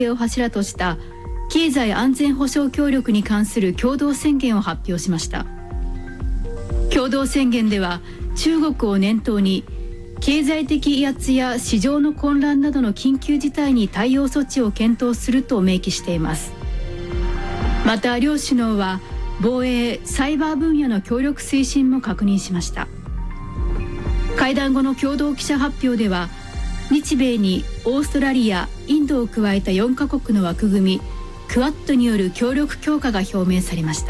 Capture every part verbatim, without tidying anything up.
を柱とした経済安全保障協力に関する共同宣言を発表しました。共同宣言では中国を念頭に経済的威圧や市場の混乱などの緊急事態に対応措置を検討すると明記しています。また両首脳は防衛・サイバー分野の協力推進も確認しました。会談後の共同記者発表では日米にオーストラリア、インドを加えたよんカ国の枠組みクアッドによる協力強化が表明されました。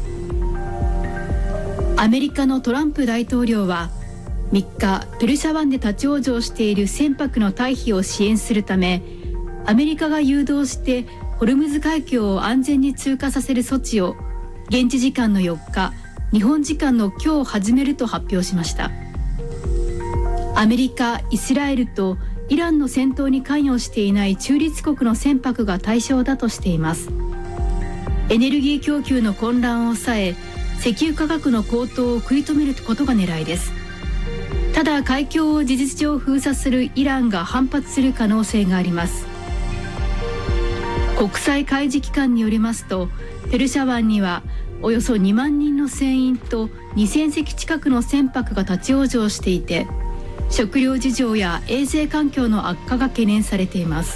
アメリカのトランプ大統領はみっかペルシャ湾で立ち往生している船舶の退避を支援するためアメリカが誘導してホルムズ海峡を安全に通過させる措置を現地時間のよっか、日本時間の今日始めると発表しました。アメリカ、イスラエルとイランの戦闘に関与していない中立国の船舶が対象だとしています。エネルギー供給の混乱を抑え石油価格の高騰を食い止めることが狙いです。ただ海峡を事実上封鎖するイランが反発する可能性があります。国際海事機関によりますとペルシャ湾にはおよそにまんにんの船員とにせんせき近くの船舶が立ち往生していて食料事情や衛生環境の悪化が懸念されています。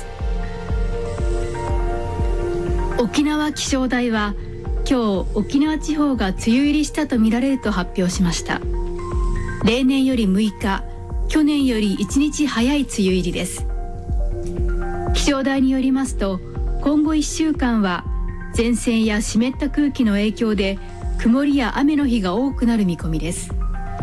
沖縄気象台は今日沖縄地方が梅雨入りしたとみられると発表しました。例年よりむいか、去年よりいちにち早い梅雨入りです。気象台によりますと今後いっしゅうかんは前線や湿った空気の影響で曇りや雨の日が多くなる見込みです。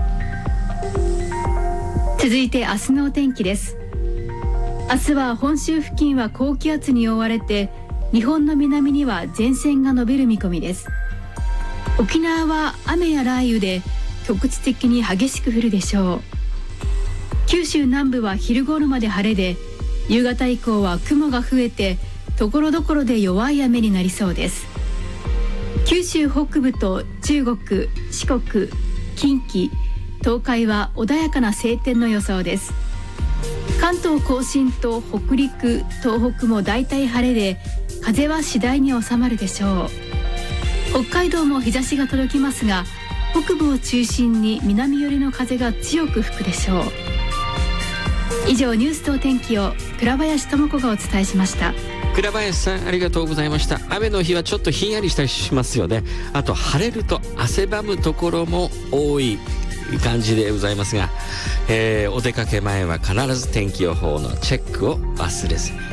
続いて明日のお天気です。明日は本州付近は高気圧に覆われて日本の南には前線が伸びる見込みです。沖縄は雨や雷雨で局地的に激しく降るでしょう。九州南部は昼頃まで晴れで夕方以降は雲が増えてところどころで弱い雨になりそうです。九州北部と中国、四国、近畿、東海は穏やかな晴天の予想です。関東甲信と北陸、東北もだいたい晴れで風は次第に収まるでしょう。北海道も日差しが届きますが北部を中心に南寄りの風が強く吹くでしょう。以上ニュースとお天気を倉林智子がお伝えしました。 倉林さんありがとうございました。雨の日はちょっとひんやりしたりしますよね。あと晴れると汗ばむところも多い感じでございますが、えー、お出かけ前は必ず天気予報のチェックを忘れずに。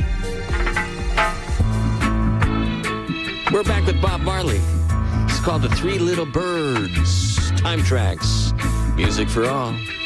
We're back with Bob Marley. It's called The Three Little Birds. Time Tracks. Music for all.